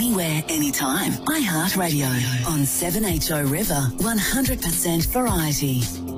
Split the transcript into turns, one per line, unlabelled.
anywhere, anytime. iHeartRadio on 7HO River, 100% variety.